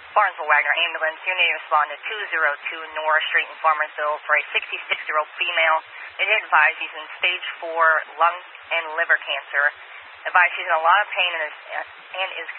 Barnesville Wagner Ambulance, you need to respond to 202 North Street in Farmersville for a 66-year-old female. It is advised she's in stage 4 lung and liver cancer. Advised she's in a lot of pain and is